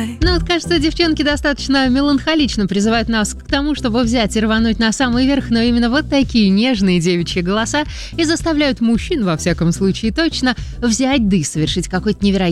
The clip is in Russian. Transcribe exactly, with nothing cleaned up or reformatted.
Ну вот, кажется, девчонки достаточно меланхолично призывают нас к тому, чтобы взять и рвануть на самый верх, но именно вот такие нежные девичьи голоса и заставляют мужчин, во всяком случае точно, взять да и совершить какой-то невероятный